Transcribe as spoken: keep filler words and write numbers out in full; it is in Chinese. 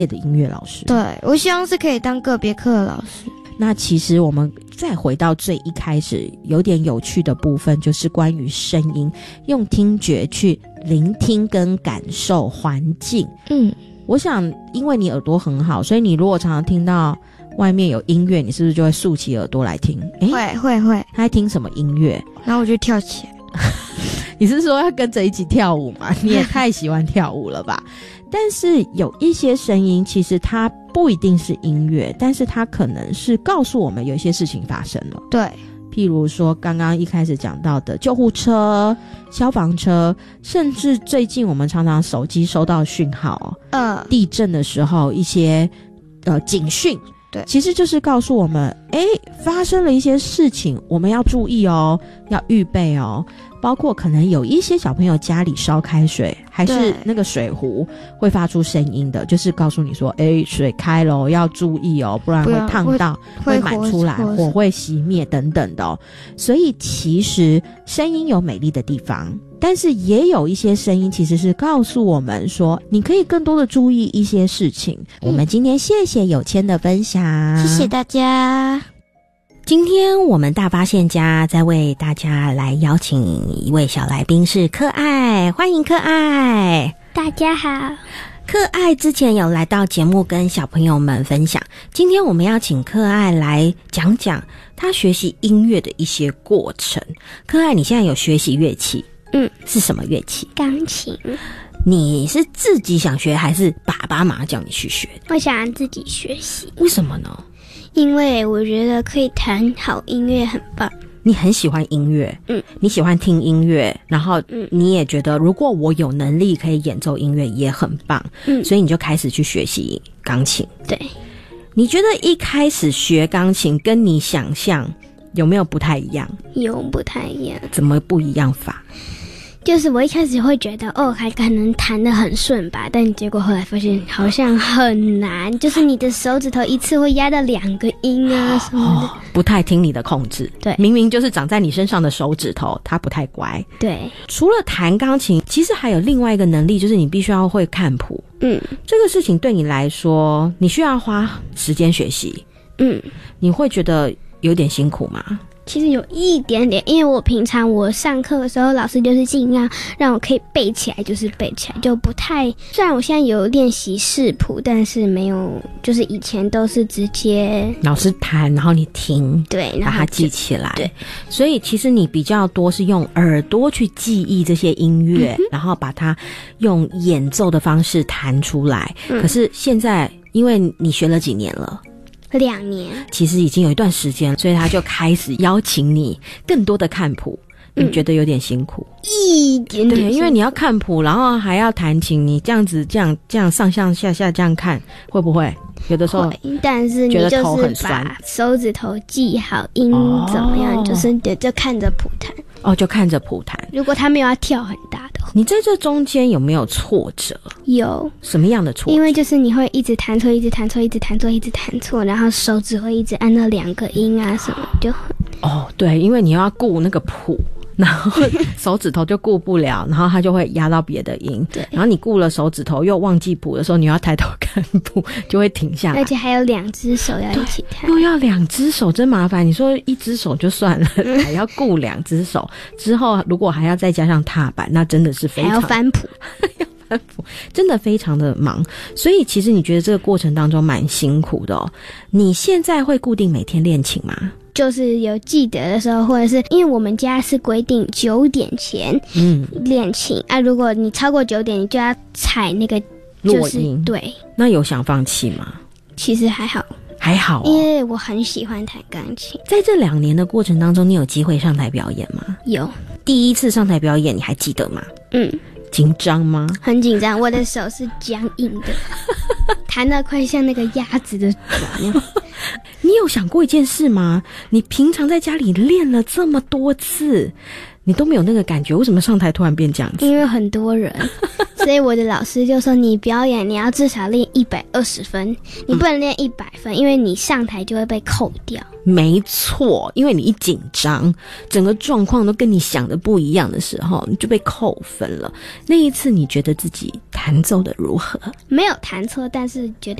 的音乐老师。 对，我希望是可以当个别课的老师。 那其实我们再回到最一开始有点有趣的部分，就是关于声音，用听觉去聆听跟感受环境。 嗯， 我想因为你耳朵很好，所以你如果常常听到外面有音乐，你是不是就会竖起耳朵来听？ 会会会。 他在听什么音乐？ 然后我就跳起来。 你是说要跟着一起跳舞吗？你也太喜欢跳舞了吧？但是有一些声音其实它不一定是音乐，但是它可能是告诉我们有一些事情发生了。 对， 譬如说刚刚一开始讲到的救护车、消防车，甚至最近我们常常手机收到讯号， 呃， 地震的时候一些呃警讯， 对， 其实就是告诉我们，诶，发生了一些事情，我们要注意哦，要预备哦。包括可能有一些小朋友家里烧开水，还是那个水壶会发出声音的，就是告诉你说，诶，水开了，要注意哦，不然会烫到，会满出来，火会熄灭等等的哦。所以其实声音有美丽的地方，但是也有一些声音其实是告诉我们说，你可以更多的注意一些事情。嗯、我们今天谢谢有谦的分享， 谢谢大家。 今天我们大发现家再为大家来邀请一位小来宾是可爱，欢迎可爱。 大家好。 可爱之前有来到节目跟小朋友们分享，今天我们要请可爱来讲讲他学习音乐的一些过程。可爱，你现在有学习乐器？ 嗯， 是什么乐器？ 钢琴。 你是自己想学还是爸爸妈妈叫你去学？ 我想自己学习。 为什么呢？ 因为我觉得可以弹好音乐很棒。 你很喜欢音乐， 嗯， 你喜欢听音乐，然后你也觉得如果我有能力可以演奏音乐也很棒， 嗯， 所以你就开始去学习钢琴。 对， 你觉得一开始学钢琴跟你想象有没有不太一样？ 有不太一样。 怎么不一样法？ 就是我一开始会觉得哦，还可能弹得很顺吧，但结果后来发现好像很难，就是你的手指头一次会压到两个音啊什么的、哦、 不太听你的控制。 对， 明明就是长在你身上的手指头，它不太乖。 对， 除了弹钢琴，其实还有另外一个能力，就是你必须要会看谱。 嗯， 这个事情对你来说，你需要花时间学习。 嗯，你会觉得有点辛苦吗？ 其实有一点点，因为我平常我上课的时候，老师就是尽量让我可以背起来，就是背起来，就不太。虽然我现在有练习视谱，但是没有，就是以前都是直接老师弹，然后你听， 对， 把它记起来。 对， 所以其实你比较多是用耳朵去记忆这些音乐，嗯、然后把它用演奏的方式弹出来。嗯、可是现在，因为你学了几年了？ 两年， 其实已经有一段时间，所以他就开始邀请你更多的看谱。你觉得有点辛苦？ 一点点。 对，因为你要看谱，然后还要弹琴，你这样子这样这样上上下下这样看，会不会有的时候？ 但是你就是把手指头记好音怎么样，哦、就是就看着谱弹。 哦，就看着谱弹。 如果他没有要跳很大的话， 你在这中间有没有挫折？ 有。 什么样的挫折？ 因为就是你会一直弹错，一直弹错，一直弹错，一直弹错，然后手指会一直按到两个音啊什么，就很。 哦，对，因为你要顾那个谱。然后手指头就顾不了，然后它就会压到别的音。 对， 然后你顾了手指头又忘记谱的时候，你要抬头看谱，就会停下来。 而且还有两只手要一起弹， 又要两只手，真麻烦。你说一只手就算了，还要顾两只手，之后如果还要再加上踏板，那真的是非常还要翻谱， 要翻谱，真的非常的忙。所以其实你觉得这个过程当中蛮辛苦的哦。你现在会固定每天练琴吗？ 就是有记得的时候，或者是因为我们家是规定九点前嗯练琴啊，如果你超过九点，你就要踩那个落音。 对， 那有想放弃吗？ 其实还好， 还好、哦， 因为我很喜欢弹钢琴。 在这两年的过程当中，你有机会上台表演吗？ 有， 第一次上台表演，你还记得吗？ 嗯。 紧张吗？ 很紧张，我的手是僵硬的，弹得快像那个鸭子的爪那样。 你有想过一件事吗？你平常在家里练了这么多次， 你都没有那个感觉，为什么上台突然变这样子？ 因为很多人，所以我的老师就说你表演你要至少练一百二十分，你不能练一百分、嗯，因为你上台就会被扣掉。 没错，因为你一紧张，整个状况都跟你想的不一样的时候，你就被扣分了。那一次你觉得自己弹奏的如何？ 没有弹错，但是觉得